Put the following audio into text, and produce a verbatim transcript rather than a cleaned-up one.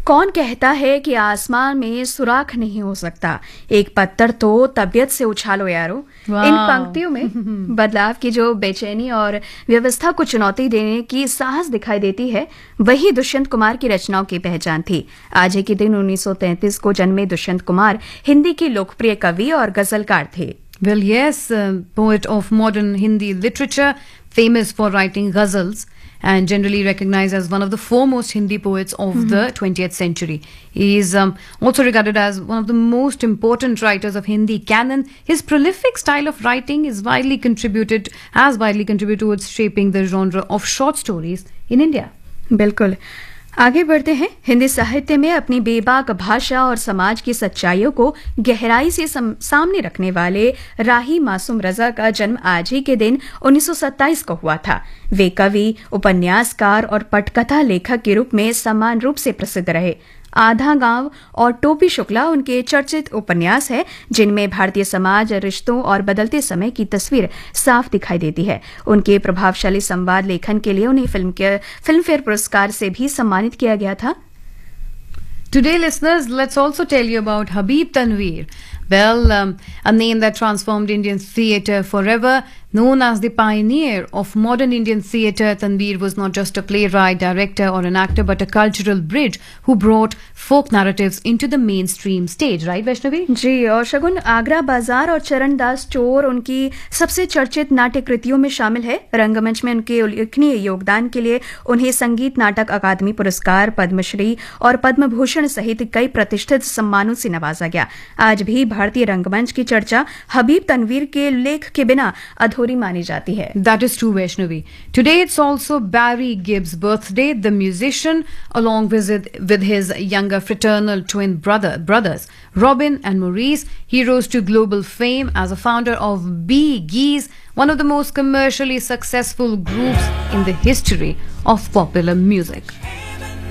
कौन कहता है कि आसमान में सुराख नहीं हो सकता, एक पत्थर तो तबीयत से उछालो यारो। इन पंक्तियों में बदलाव की जो बेचैनी और व्यवस्था को चुनौती देने की साहस दिखाई देती है, वही दुष्यंत कुमार की रचनाओं की पहचान थी। आज ही के दिन उन्नीस सौ तैंतीस को जन्मे दुष्यंत कुमार हिंदी के लोकप्रिय कवि और गजलकार थे। Well, yes, uh, poet of modern Hindi literature, famous for writing ghazals and generally recognized as one of the foremost Hindi poets of mm-hmm. the twentieth century. He is um, also regarded as one of the most important writers of Hindi canon. His prolific style of writing is widely contributed, has widely contributed towards shaping the genre of short stories in India. बिल्कुल, आगे बढ़ते हैं। हिंदी साहित्य में अपनी बेबाक भाषा और समाज की सच्चाइयों को गहराई से सामने रखने वाले राही मासूम रजा का जन्म आज ही के दिन उन्नीस सौ सत्ताईस को हुआ था। वे कवि, उपन्यासकार और पटकथा लेखक के रूप में समान रूप से प्रसिद्ध रहे। आधा गांव और टोपी शुक्ला उनके चर्चित उपन्यास है, जिनमें भारतीय समाज, रिश्तों और बदलते समय की तस्वीर साफ दिखाई देती है। उनके प्रभावशाली संवाद लेखन के लिए उन्हें फिल्म के फिल्मफेयर पुरस्कार से भी सम्मानित किया गया था। Today, listeners, let's also tell you about Habib Tanveer. Well, um, a name that transformed Indian theatre forever. Known as the pioneer of modern Indian theatre, Tanveer was not just a playwright, director or an actor, but a cultural bridge who brought folk narratives into the mainstream stage. Right, Vaishnavi? जी, और शगुन, आगरा बाजार और चरणदास चोर उनकी सबसे चर्चित नाट्य कृतियों में शामिल है। रंगमंच में उनके उल्लेखनीय योगदान के लिए उन्हें संगीत नाटक अकादमी पुरस्कार, पद्मश्री और पद्म भूषण सहित कई प्रतिष्ठित सम्मानों से नवाजा गया। आज भी भारतीय रंगमंच की चर्चा हबीब तनवीर के लेख के बिना अधूरी मानी जाती है। That is true, Vaishnavi. Today it's also Barry Gibb's birthday. The musician, along with with his younger fraternal twin brother brothers Robin and Maurice, he rose to global fame as a founder of Bee Gees, one of the most commercially successful groups in the history of popular music.